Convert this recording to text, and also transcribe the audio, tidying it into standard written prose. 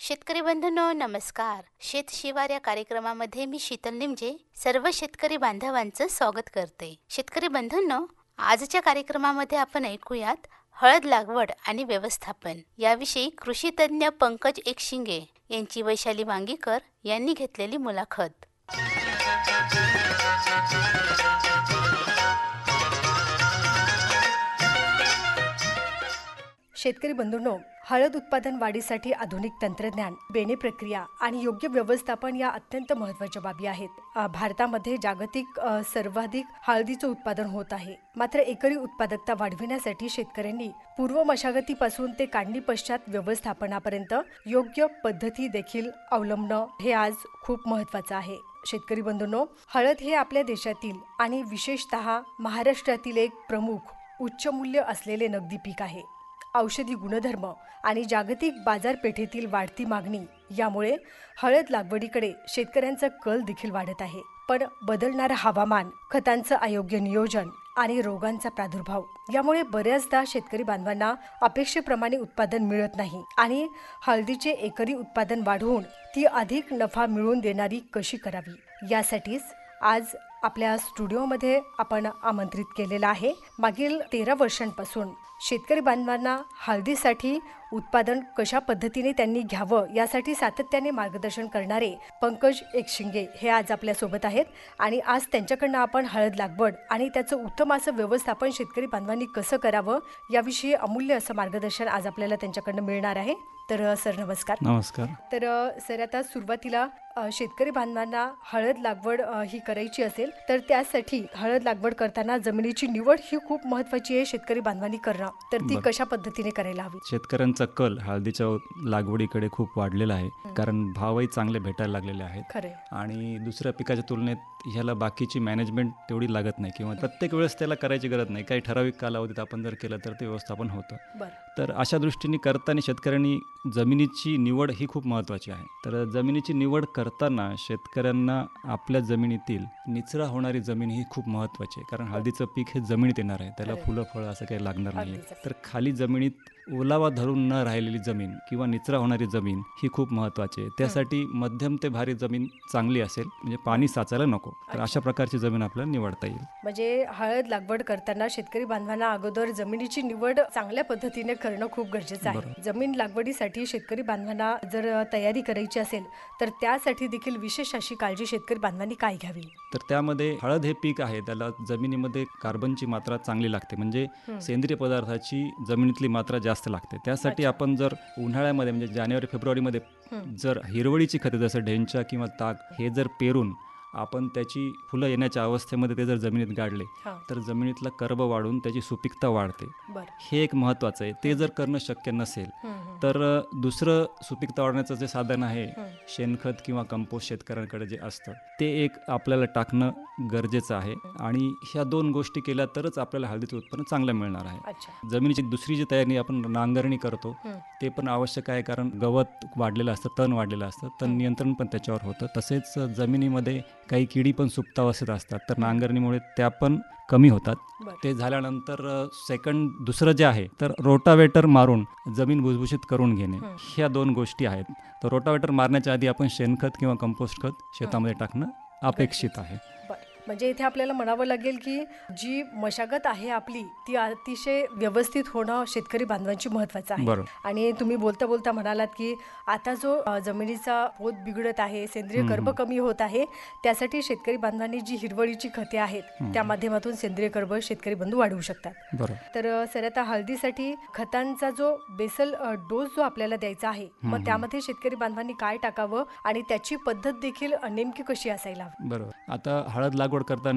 शेतकरी बंधूंनो नमस्कार. शेत शिवार या कार्यक्रमामध्ये मी शीतल निमजे सर्व शेतकरी बांधवांचं स्वागत करते. शेतकरी बंधूंनो, आजच्या कार्यक्रमामध्ये आपण ऐकूयात हळद लागवड आणि व्यवस्थापन याविषयी कृषी तज्ञ पंकज एकशिंगे यांची वैशाली वांगीकर यांनी घेतलेली मुलाखत. शेतकरी बंधूंनो, हळद उत्पादन वाढीसाठी आधुनिक तंत्रज्ञान, बेणे प्रक्रिया आणि योग्य व्यवस्थापन या अत्यंत महत्त्वाच्या बाबी आहेत. भारतामध्ये जागतिक सर्वाधिक हळदीचं उत्पादन होत आहे. मात्र एकरी उत्पादकता वाढविण्यासाठी शेतकऱ्यांनी पूर्व मशागतीपासून ते काढणी पश्चात व्यवस्थापनापर्यंत योग्य पद्धती देखील अवलंबणं हे आज खूप महत्त्वाचं आहे. शेतकरी बंधूंनो, हळद हे आपल्या देशातील आणि विशेषतः महाराष्ट्रातील एक प्रमुख उच्च मूल्य असलेले नगदी पीक आहे. औषधी गुणधर्म आणि जागतिक बाजारपेठेतील वाढती मागणी यामुळे हळद लागवडीकडे शेतकऱ्यांचा कल देखील वाढत आहे. पण बदलणारं हवामान, खतांचं अयोग्य नियोजन आणि रोगांचा प्रादुर्भाव यामुळे बऱ्याचदा शेतकरी बांधवांना अपेक्षेप्रमाणे उत्पादन मिळत नाही आणि हळदीचे एकरी उत्पादन वाढवून ती अधिक नफा मिळवून देणारी कशी करावी, यासाठीच आज आपल्या स्टुडिओमध्ये आपण आमंत्रित केलेलं आहे. मागील 13 वर्षांपासून शेतकरी बांधवांना हळदीसाठी उत्पादन कशा पद्धतीने त्यांनी घ्यावं यासाठी सातत्याने मार्गदर्शन करणारे पंकज एकशिंगे हे आज आपल्यासोबत आहेत. आणि आज त्यांच्याकडनं आपण हळद लागवड आणि त्याचं उत्तम असं व्यवस्थापन शेतकरी बांधवांनी कसं करावं याविषयी अमूल्य असं मार्गदर्शन आज आपल्याला त्यांच्याकडनं मिळणार आहे. तर सर नमस्कार. नमस्कार. तर सर, आता सुरुवातीला शेतकरी बांधवांना हळद लागवड ही करायची असेल तर त्यासाठी हळद लागवड करताना जमिनीची निवड ही खूप महत्त्वाची आहे शेतकरी बांधवांनी करणं. तर ती कशा पद्धतीने करायला हवी? शेतकऱ्यांचा कल हळदीच्या लागवडीकडे खूप वाढलेला आहे, कारण भावही चांगले भेटायला लागलेले आहेत. खरे. आणि दुसऱ्या पिकाच्या तुलनेत ह्याला बाकीची मॅनेजमेंट तेवढी लागत नाही किंवा प्रत्येक वेळेस त्याला करायची गरज नाही. काही ठराविक कालावधीत आपण जर केलं तर ते व्यवस्थापन होतं. तर अशा दृष्टीने करताना शेतकऱ्यांनी जमिनीची निवड ही खूप महत्त्वाची आहे. तर जमिनीची निवड करताना शेतकऱ्यांना आपल्या जमिनीतील निचरा होणारी जमीन ही खूप महत्त्वाची आहे, कारण हळदीचं पीक हे जमिनीत येणार आहे, त्याला फुलं फळं असं काही लागणार नाही. तर खाली जमिनीत ओलावा धरून न राहिलेली जमीन किंवा निचरा होणारी जमीन ही खूप महत्त्वाची आहे. त्यासाठी मध्यम ते भारी जमीन चांगली असेल, म्हणजे पाणी साचायला नको. तर अशा प्रकारची जमीन आपल्याला निवडता येईल. म्हणजे हळद लागवड करताना शेतकरी बांधवांना अगोदर जमिनीची निवड चांगल्या पद्धतीने करणं खूप गरजेचं आहे. जमीन लागवडीसाठी शेतकरी बांधवांना जर तयारी करायची असेल तर त्यासाठी देखील विशेष अशी काळजी शेतकरी बांधवांनी काय घ्यावी? तर त्यामध्ये हळद हे पीक आहे, त्याला जमिनीमध्ये कार्बनची मात्रा चांगली लागते, म्हणजे सेंद्रिय पदार्थाची जमिनीतली मात्रा जास्त लागते. त्यासाठी आपण जर उन्हाळ्यामध्ये म्हणजे जानेवारी फेब्रुवारीमध्ये जर हिरवळीची खते जसं ढेंचा किंवा ताक हे जर पेरून आपण त्याची फुलं येण्याच्या अवस्थेमध्ये ते जर जमिनीत गाडले तर जमिनीतला कर्ब वाढून त्याची सुपीकता वाढते. हे एक महत्त्वाचं आहे. ते जर करणं शक्य नसेल तर दुसरं सुपीकता वाढवण्याचं जे साधन आहे शेणखत किंवा कंपोस्ट शेतकऱ्यांकडे जे असतं ते एक आपल्याला टाकणं गरजेचं आहे. आणि ह्या दोन गोष्टी केल्या तरच आपल्याला हळदीचं उत्पन्न चांगलं मिळणार आहे. जमिनीची दुसरी जी तयारी आपण नांगरणी करतो ते पण आवश्यक आहे, कारण गवत वाढलेलं असतं, तण वाढलेलं असतं, तण नियंत्रण पण त्याच्यावर होतं. तसेच जमिनीमध्ये काही किडी पण सुप्तावस्थेत असतात, तर नांगरणीमुळे त्या पण कमी होतात. ते झाल्यानंतर दुसरं जे आहे तर रोटावेटर मारून जमीन भुसभुशीत करून घेणे, ह्या दोन गोष्टी आहेत. तर रोटावेटर मारण्याच्या आधी आपण शेणखत किंवा कंपोस्ट खत शेतामध्ये टाकणं अपेक्षित आहे. म्हणजे इथे आपल्याला म्हणावं लागेल की जी मशागत आहे आपली ती अतिशय व्यवस्थित होणं शेतकरी बांधवांची महत्त्वाचं आहे. आणि तुम्ही बोलता बोलता म्हणालात की आता जो जमिनीचा पोत बिघडत आहे, सेंद्रिय कर्ब कमी होत आहे, त्यासाठी शेतकरी बांधवांनी जी हिरवळीची खते आहेत त्या माध्यमातून सेंद्रिय कर्ब शेतकरी बंधू वाढवू शकतात. तर सर, आता हळदीसाठी खतांचा जो बेसल डोस जो आपल्याला द्यायचा आहे, मग त्यामध्ये शेतकरी बांधवांनी काय टाकावं आणि त्याची पद्धत देखील नेमकी कशी असायला हवी? बरोबर. आता हळद लागवड करताना